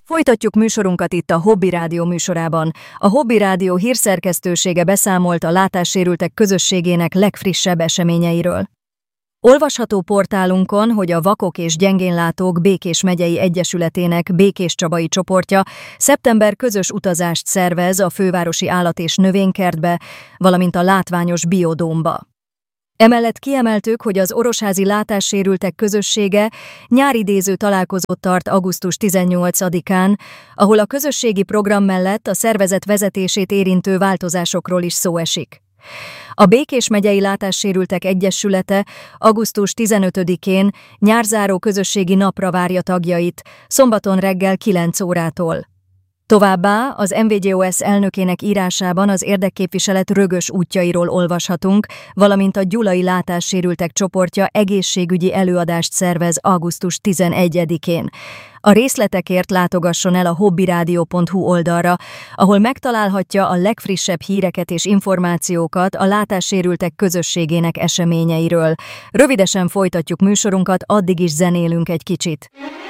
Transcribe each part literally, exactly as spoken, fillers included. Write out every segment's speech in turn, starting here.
Folytatjuk műsorunkat itt a Hobby Rádió műsorában. A Hobby Rádió hírszerkesztősége beszámolt a látássérültek közösségének legfrissebb eseményeiről. Olvasható portálunkon, hogy a Vakok és Gyengénlátók Békés megyei egyesületének Békéscsabai csoportja szeptember közös utazást szervez a fővárosi állat- és növénykertbe, valamint a látványos biodómba. Emellett kiemeltük, hogy az orosházi látássérültek közössége nyáridéző találkozót tart augusztus tizennyolcadikán, ahol a közösségi program mellett a szervezet vezetését érintő változásokról is szó esik. A Békés megyei látássérültek egyesülete augusztus tizenötödikén nyárzáró közösségi napra várja tagjait, szombaton reggel kilenc órától. Továbbá az em vé gé o es elnökének írásában az érdekképviselet rögös útjairól olvashatunk, valamint a gyulai látássérültek csoportja egészségügyi előadást szervez augusztus tizenegyedikén. A részletekért látogasson el a hobbyradio pont hu oldalra, ahol megtalálhatja a legfrissebb híreket és információkat a látássérültek közösségének eseményeiről. Rövidesen folytatjuk műsorunkat, addig is zenélünk egy kicsit.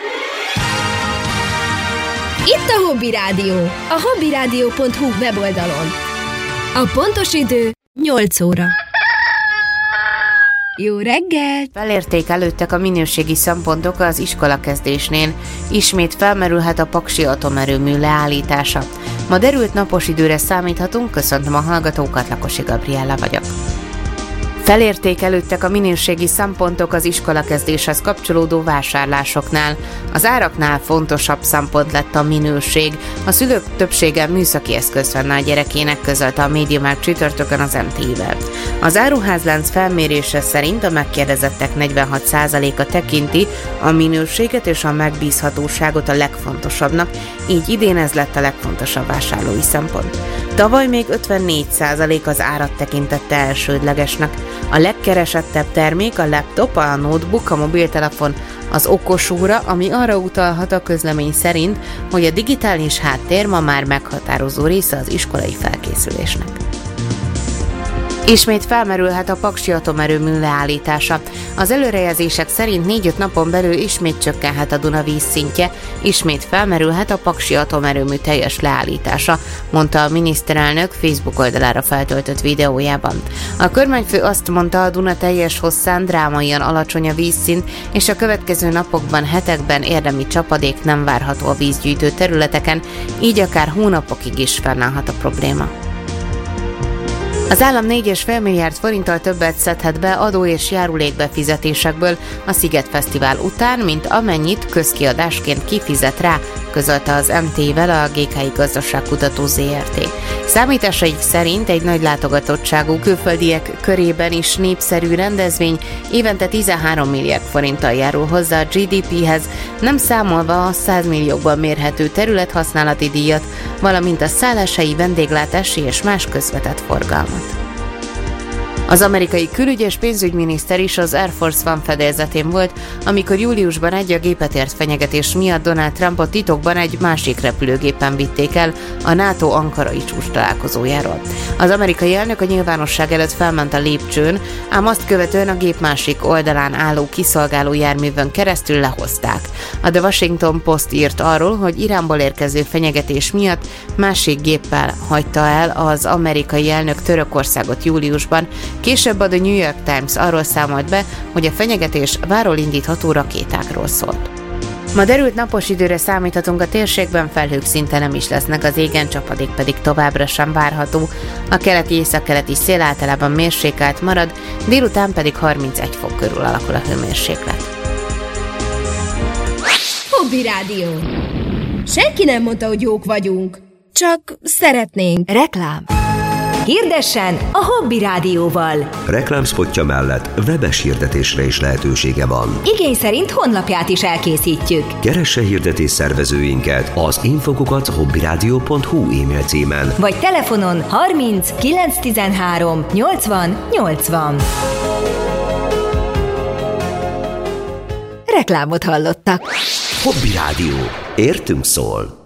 Itt a Hobby Rádió, a hobbyradio pont hu weboldalon. A pontos idő nyolc óra. Jó reggelt! Felértékelődtek a minőségi szempontok az iskolakezdésnél. Ismét felmerülhet a paksi atomerőmű leállítása. Ma derült napos időre számíthatunk, köszöntöm a hallgatókat, Lakosi Gabriella vagyok. Felértékelődtek a minőségi szempontok az iskolakezdéshez kapcsolódó vásárlásoknál. Az áraknál fontosabb szempont lett a minőség. A szülők többsége műszaki eszközt venne a gyerekének, közölte a Médiamarkt csütörtökön az em té i-vel. Az áruházlánc felmérése szerint a megkérdezettek negyvenhat százaléka tekinti a minőséget és a megbízhatóságot a legfontosabbnak, így idén ez lett a legfontosabb vásárlói szempont. Tavaly még ötvennégy százalék az árat tekintette elsődlegesnek. A legkeresettebb termék a laptop, a notebook, a mobiltelefon, az okosóra, ami arra utalhat a közlemény szerint, hogy a digitális háttér ma már meghatározó része az iskolai felkészülésnek. Ismét felmerülhet a paksi atomerőmű leállítása. Az előrejelzések szerint négy-öt napon belül ismét csökkenhet a Duna vízszintje, ismét felmerülhet a paksi atomerőmű teljes leállítása, mondta a miniszterelnök Facebook oldalára feltöltött videójában. A kormányfő azt mondta, a Duna teljes hosszán drámaian alacsony a vízszint, és a következő napokban, hetekben érdemi csapadék nem várható a vízgyűjtő területeken, így akár hónapokig is fennállhat a probléma. Az állam négy egész öt milliárd forinttal többet szedhet be adó- és járulékbefizetésekből a Sziget Fesztivál után, mint amennyit közkiadásként kifizet rá, közölte az em té i-vel a gé ká i Gazdaságkutató zé er té. Számításaik szerint egy nagy látogatottságú külföldiek körében is népszerű rendezvény évente tizenhárom milliárd forinttal járul hozzá a gé dé péhez, nem számolva a száz milliókban mérhető területhasználati díjat, valamint a szálláshelyi, vendéglátási és más közvetett forgalmat. Az amerikai külügy- és pénzügyminiszter is az Air Force One fedélzetén volt, amikor júliusban egy a gépet ért fenyegetés miatt Donald Trumpot titokban egy másik repülőgépen vitték el a NATO ankarai csúcs találkozójáról. Az amerikai elnök a nyilvánosság előtt felment a lépcsőn, ám azt követően a gép másik oldalán álló kiszolgáló járművön keresztül lehozták. A The Washington Post írt arról, hogy Iránból érkező fenyegetés miatt másik géppel hagyta el az amerikai elnök Törökországot júliusban. Később a The New York Times arról számolt be, hogy a fenyegetés váról indítható rakétákról szólt. Ma derült napos időre számíthatunk, a térségben felhők szinte nem is lesznek az égen, csapadék pedig továbbra sem várható. A keleti-északkeleti szél általában mérsékelt marad, délután pedig harmincegy fok körül alakul a hőmérséklet. Hobby Rádió. Senki nem mondta, hogy jók vagyunk, csak szeretnénk. Reklám. Hirdessen a Hobby Rádióval. Reklámspotja mellett webes hirdetésre is lehetősége van. Igény szerint honlapját is elkészítjük. Keresse hirdetés szervezőinket az infokukat hobbyradio pont hu e-mail címen. Vagy telefonon harminc kilenc tizenhárom nyolcvan nyolcvan. Reklámot hallottak. Hobby Rádió. Értünk szól.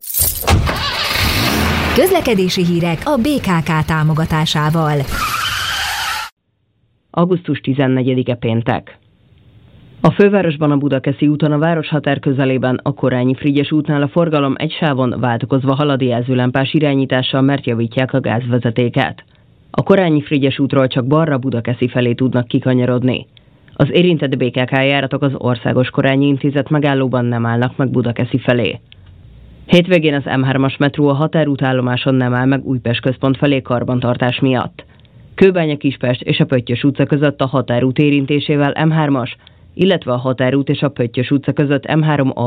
Közlekedési hírek a bé ká ká támogatásával. augusztus tizennegyedike péntek. A fővárosban a Budakeszi úton a városhatár közelében a Korányi-Frigyes útnál a forgalom egy sávon váltakozva halad jelzőlámpás irányítással, mert javítják a gázvezetéket. A Korányi-Frigyes útról csak balra Budakeszi felé tudnak kikanyarodni. Az érintett bé ká ká járatok az Országos Korányi Intézet megállóban nem állnak meg Budakeszi felé. Hétvégén az em hármas metró a határútállomáson nem áll meg Újpest központ felé karbantartás miatt. Kőbánya-Kispest és a Pöttyös utca között a határút érintésével em hármas, illetve a Határút és a Pöttyös utca között em három A